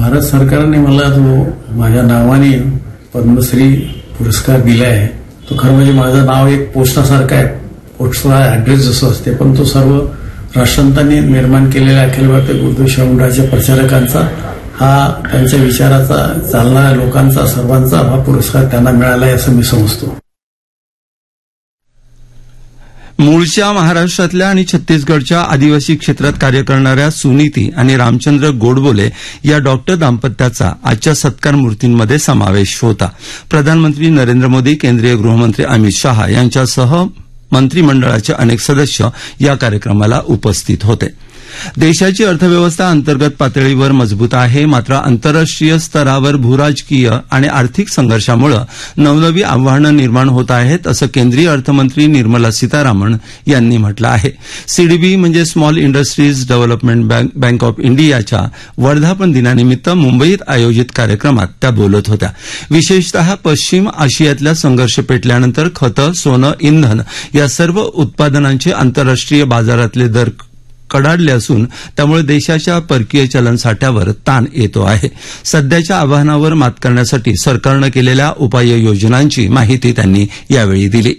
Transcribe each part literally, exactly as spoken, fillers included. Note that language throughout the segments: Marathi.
भारत सरकारने मला जो माझ्या नावाने पद्मश्री पुरस्कार दिला आहे तो खरं म्हणजे माझं नाव एक पोस्टासारखं आहे, पोस्टचा ऍड्रेस जसं असते, पण तो सर्व राष्ट्रसंतांनी निर्माण केलेल्या अखिल भारतीय गुरुदेव शिवाजी मंडळाच्या प्रचारकांचा, हा त्यांच्या विचाराचा चालणाऱ्या लोकांचा सर्वांचा हा पुरस्कार त्यांना मिळाला आहे असं मी समजतो. मूळच्या महाराष्ट्रातल्या आणि छत्तीसगडच्या आदिवासी क्षेत्रात कार्य करणाऱ्या सुनीती आणि रामचंद्र गोडबोले या डॉक्टर दाम्पत्याचा आजच्या सत्कार मूर्तींमध्ये समावेश होता. प्रधानमंत्री नरेंद्र मोदी, केंद्रीय गृहमंत्री अमित शहा यांच्यासह मंत्रिमंडळाचे अनेक सदस्य या कार्यक्रमाला उपस्थित होते. देशाची अर्थव्यवस्था अंतर्गत पातळीवर मजबूत आहे, मात्र आंतरराष्ट्रीय स्तरावर भूराजकीय आणि आर्थिक संघर्षामुळे नवनवी आव्हानं निर्माण होत आहेत, असं केंद्रीय अर्थमंत्री निर्मला सीतारामन यांनी म्हटलं आहे. सीडीबी म्हणजे small industries development bank of इंडियाच्या वर्धापन दिनानिमित्त मुंबईत आयोजित कार्यक्रमात त्या बोलत होत्या. विशेषतः पश्चिम आशियातल्या संघर्ष पेटल्यानंतर खतं, सोनं, इंधन या सर्व उत्पादनांचे आंतरराष्ट्रीय बाजारातले दर कडाडले असून त्यामुळे देशाच्या परकीय चलन साठ्यावर ताण येतो आहे. सध्याच्या आव्हानावर मात करण्यासाठी सरकारनं केलेल्या उपाययोजनांची माहिती त्यांनी यावेळी दिली.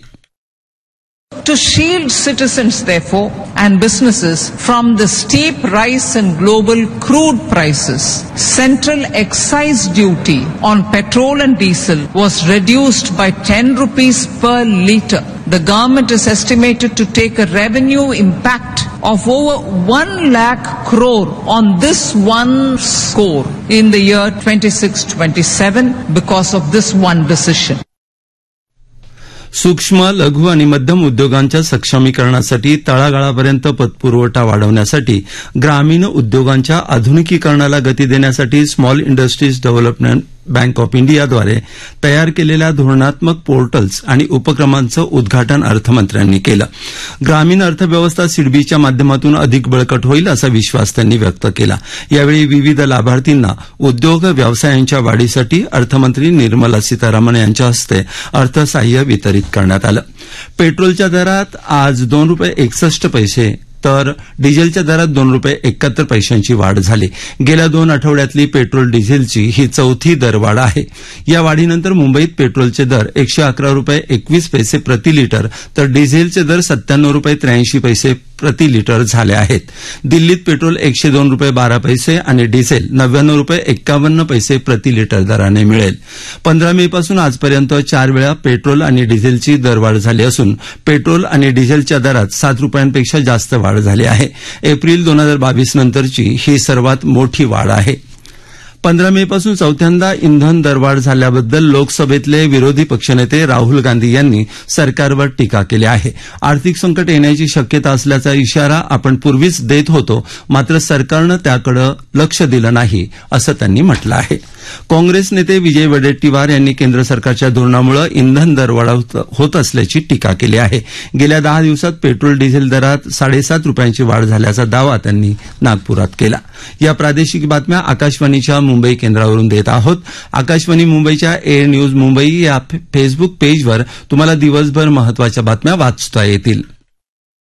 To shield citizens, therefore, and businesses from the steep rise in global crude prices, central excise duty on petrol and diesel was reduced by ten rupees per litre. The government is estimated to take a revenue impact of over one lakh crore on this one score in the year twenty-six twenty-seven because of this one decision. सूक्ष्म, लघु आणि मध्यम उद्योगांच्या सक्षमीकरणासाठी तळागाळापर्यंत पतपुरवठा वाढवण्यासाठी ग्रामीण उद्योगांच्या आधुनिकीकरणाला गती देण्यासाठी small industries development bank of इंडियाद्वारे तयार केलेल्या धोरणात्मक पोर्टल्स आणि उपक्रमांचं उद्घाटन अर्थमंत्र्यांनी केलं. ग्रामीण अर्थव्यवस्था सिडबीच्या माध्यमातून अधिक बळकट होईल असा विश्वास त्यांनी व्यक्त केला. यावेळी विविध लाभार्थींना उद्योग व्यवसायांच्या वाढीसाठी अर्थमंत्री निर्मला सीतारामन यांच्या हस्ते अर्थसहाय्य वितरित करण्यात आलं. पेट्रोलच्या दरात आज दोन रुपये एकसष्ट पैसे तर डिझेलच्या दरात दोन रुपये एकाहत्तर पैशांची वाढ झाली. गेल्या दोन आठवड्यातली पेट्रोल डिझेलची ही चौथी दरवाढ आहे. या वाढीनंतर मुंबईत पेट्रोलचे दर एकशे अकरा रुपये एकवीस पैसे प्रति लिटर तर डिझेलचे दर सत्त्याण्णव रुपये त्र्याऐंशी पैसे प्रति लिटर झाले आहेत. दिल्लीत पेट्रोल एकशे दोन रुपये बारा पैसे आणि डिझेल नव्याण्णव रुपये एक्कावन्न पैसे प्रति लिटर दराने मिळेल. पंधरा मे पासून आजपर्यंत चार वेळा पेट्रोल आणि डिझेलची दरवाढ झाली असून पेट्रोल आणि डिझेलच्या दरात सात रुपयांपेक्षा जास्त वाढ झाली आहे. एप्रिल दोन हजार बावीस नंतरची ही सर्वात मोठी वाढ आहे. पंधरा मे पासून चौथ्यांदा इंधन दरवाढ झाल्याबद्दल लोकसभेतले विरोधी पक्षनेते राहुल गांधी यांनी सरकारवर टीका केली आहे. आर्थिक संकट येण्याची शक्यता असल्याचा इशारा आपण पूर्वीच देत होतो, मात्र सरकारनं त्याकडे लक्ष दिलं नाही असं त्यांनी म्हटलं आहे. काँग्रेस नेते विजय वडेट्टीवार यांनी केंद्र सरकारच्या धोरणामुळे इंधन दरवाढ होत असल्याची टीका केली आहे. गेल्या दहा दिवसात पेट्रोल डिझेल दरात साडेसात रुपयांची वाढ झाल्याचा दावा त्यांनी नागपुरात केला. या प्रादेशिक बातम्या आकाशवाणीच्या मुंबई केंद्रावरून देत आहोत. आकाशवाणी मुंबईच्या एअर न्यूज मुंबई या फेसबुक पेजवर तुम्हाला दिवसभर महत्वाच्या बातम्या वाचता येतील.